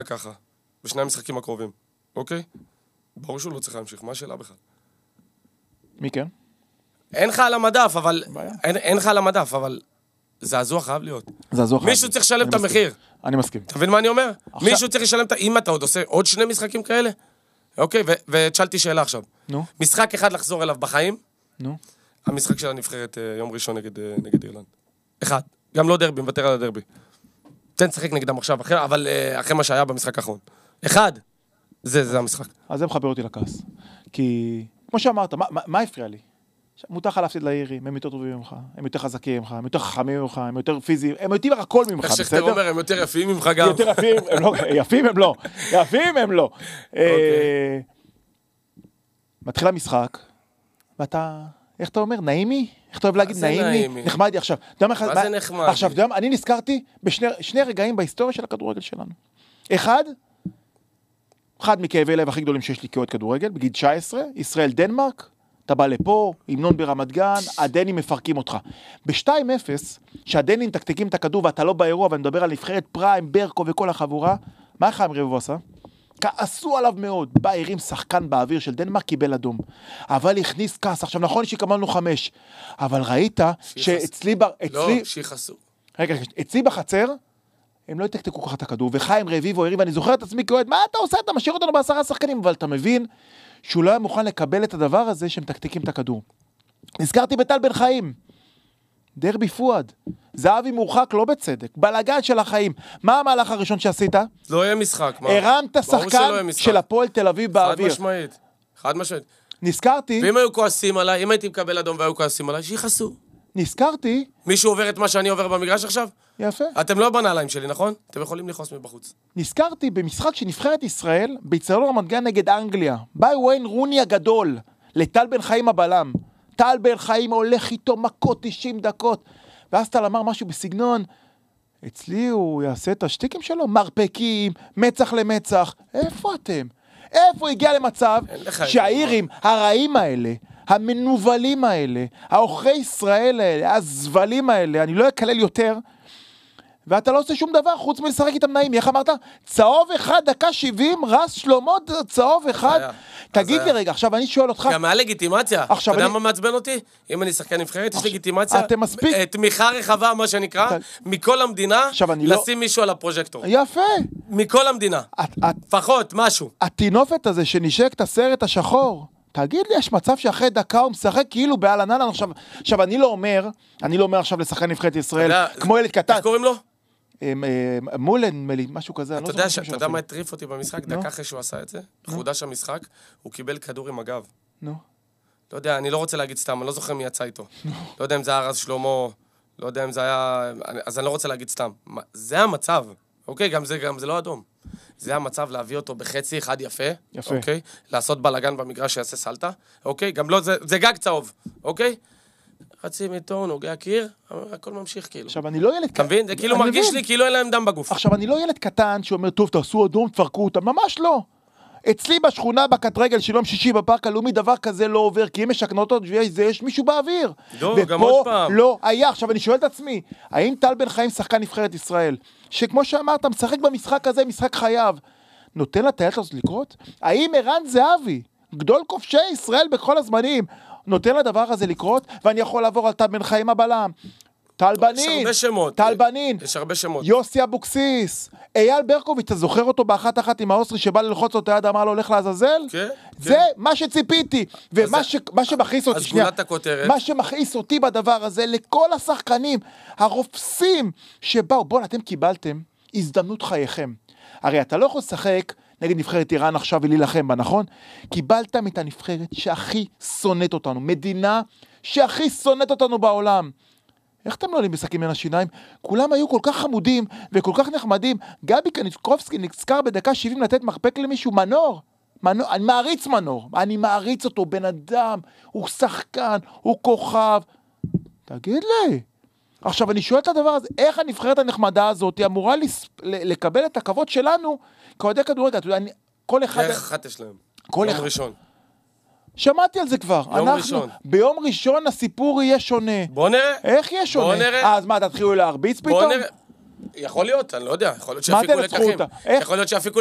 ככה, בשני המשחקים הקרובים, אוקיי? ברור שהוא לא צריך להמשיך, מה השאלה בכלל? מי כן? אין לך על המדף, אבל זעזוע חייב להיות. מישהו צריך לשלם את המחיר. אני מסכים. אתה מבין מה אני אומר? מישהו צריך לשלם את... אם אתה עוד עושה עוד 2 משחקים כאלה, אוקיי, ותשאלתי שאלה עכשיו. נו. משחק אחד לחזור אליו בחיים, נו. המשחק של הנבחרת יום ראשון נגד אירלנד. אחד. גם לא דרבי, מוותר על הדרבי. תן לשחק נגדם עכשיו, אבל אחרי מה שהיה במשחק האחרון. אחד. זה המשחק. אז זה מחבר אותי לכעס. כי, כמו שאמרת, מה הפריע לי? מותר לך להפסיד לאירים, הם יותר טובים ממך, הם יותר חזקים ממך, הם יותר חכמים ממך, הם יותר פיזיים, הם יותר הכל ממך, בסדר? איך שכתר אומר, הם יותר יפים ממך גם. יותר יפים, הם לא, יפים הם לא. מתחיל המשחק, ואתה, איך אתה אומר, נעימי? איך אתה אוהב להגיד נעימי? נחמדי עכשיו. מה זה נחמדי? עכשיו, אני נזכרתי בשני רגעים בהיסטוריה של הכדורגל שלנו. אחד מכאבי לב הכי גדולים שיש לי כאוהד כדורגל, בגיל 19, ישראל דנמרק, אתה בא לפה, המנון ברמת גן, הדנים מפרקים אותך. ב-2-0, שהדנים תקתקים את הכדור ואתה לא באירוע, ואני מדבר על נבחרת פריים, ברקו וכל החבורה, מה חיים רבו עשה? כעסו עליו מאוד, בא הרים שחקן באוויר של דנמרק, קיבל אדום. אבל הכניס כעס, עכשיו נכון שיקמלנו 5, אבל ראית שאצלי... לא, שיחסו. רגע, אצלי בחצר, הם לא יתקתקו ככה את הכדור, וחיים רביבו הרים, ואני זוכר את עצמי כאוהד, מה אתה עושה? אתה משאיר אותנו ב10 שחקנים, אבל אתה מבין שהוא לא היה מוכן לקבל את הדבר הזה שהם תקתקים את הכדור. נזכרתי בטל בן חיים, דרבי פואד, זהבי מורחק לא בצדק, בלגן של החיים. מה המהלך הראשון שעשית? לא יהיה משחק. הרמת שחקן של הפועל תל אביב באוויר. חד משמעית. נזכרתי... ואם היו כועסים עליי, אם הייתי מקבל אדום והיו כועסים עליי, שיחסו. נזכרתי... מישהו עובר את מה שאני עובר במגרש עכשיו? יפה. אתם לא בנעליים שלי, נכון? אתם יכולים לחוס מבחוץ. נזכרתי במשחק שנבחרת ישראל, באצטדיון רמת גן נגד אנגליה. בא וויין רוני הגדול, לטל בן חיים הבלם. טל בן חיים הולך איתו מכות 90 דקות. ואז טל אמר משהו בסגנון, אצלי הוא יעשה את השטיקים שלו, מרפקים, מצח למצח. איפה אתם? איפה הגיע למצב שהאירים הרעים האלה, המנובלים האלה, האוכרי ישראל האלה, הזבלים האלה, אני לא אקלל יותר, ואתה לא עושה שום דבר חוץ מלשחק איתם נעים. איך אמרת? צהוב אחד, דקה 70, רס שלמה, צהוב אחד. תגיד לי רגע, עכשיו אני שואל אותך... גם היה לגיטימציה. אתה יודע מה מעצבן אותי? אם אני שחקן נבחרת, יש לגיטימציה. תמיכה רחבה, מה שנקרא, מכל המדינה, לשים מישהו על הפרוז'קטור. יפה. מכל המדינה. לפחות, משהו. התינופת הזה שנשק את הסרט השחור, תגיד לי, יש מצב שאחרי דקה הוא משחק כאילו בעל הנהלן. עכשיו, אני לא אומר עכשיו לשחקן נבחרת ישראל, כמו ילד קטן. איך קוראים לו? מולן, משהו כזה. אתה יודע מה הטריף אותי במשחק? דקה אחרי שהוא עשה את זה, חודש המשחק, הוא קיבל כדור עם הגב. נו. לא יודע, אני לא רוצה להגיד סתם, אני לא זוכר מי יצא איתו. לא יודע אם זה היה רז שלמה, לא יודע אם זה היה... אז אני לא רוצה להגיד סתם. זה המצב, אוקיי? גם זה לא אדום. זה המצב להביא אותו בחצי אחד יפה, אוקיי? לעשות בלגן במגרש שיעשה סלטה, אוקיי? גם לא, זה גג צהוב, אוקיי? חצי מיתו, נוגע קיר, הכל ממשיך כאילו. עכשיו, אני לא ילד קטן. אתה מבין? זה כאילו מרגיש לי כאילו אין להם דם בגוף. עכשיו, אני לא ילד קטן שאומר, טוב, תעשו אדום, תפרקו אותם. ממש לא. אצלי בשכונה, בקטרגל של יום שישי בפארק הלאומי, דבר כזה לא עובר, כי אם משכנות אותו, יש מישהו באוויר. לא, גם עוד פעם. לא היה. עכשיו, אני שואל את עצמי, האם טל בן חיים שחקן נבחרת ישראל, שכמו שאמרת, משחק במשחק הזה, משחק חייו, נותן לה תהיית הזאת לקרות? האם ערן זהבי, גדול כובשי ישראל בכל הזמנים, נותן לדבר הזה לקרות? ואני יכול לעבור על טל בן חיים הבלם, טל בנין, טל בנין, יש הרבה שמות. יוסי אבוקסיס, אייל ברקוביץ', אתה זוכר אותו באחת עם האוסטרי שבא ללחוץ אותו יד, אמר לו הולך לעזאזל? כן. זה מה שציפיתי, ומה שמכעיס אותי, אז גולת הכותרת. מה שמכעיס אותי בדבר הזה, לכל השחקנים, הרופסים שבאו, בואו, אתם קיבלתם הזדמנות חייכם. הרי אתה לא יכול לשחק נגד נבחרת איראן עכשיו ולהילחם בה, נכון? קיבלתם את הנבחרת שהכי שונאת אותנו, מדינה שהכי שונאת אותנו בעולם. איך אתם לא עולים משחקים מן השיניים? כולם היו כל כך חמודים וכל כך נחמדים. גבי קניקובסקי נזכר בדקה 70 לתת מרפק למישהו, מנור, אני מעריץ מנור, אני מעריץ אותו, בן אדם, הוא שחקן, הוא כוכב. תגיד לי. עכשיו אני שואל את הדבר הזה, איך הנבחרת הנחמדה הזאת היא אמורה לקבל את הכבוד שלנו כאוהדי כדורגל? אתה יודע, כל אחד... דרך אחת יש להם. יום ראשון. שמעתי על זה כבר. יום ראשון. ביום ראשון הסיפור יהיה שונה. בוא נראה. איך יהיה שונה? בוא נראה. אז מה, תתחילו להרביץ פתאום? בוא נראה. יכול להיות, אני לא יודע, יכול להיות מה זה שיפיקו ינצחו לקחים. אותה? איך? יכול להיות שיפיקו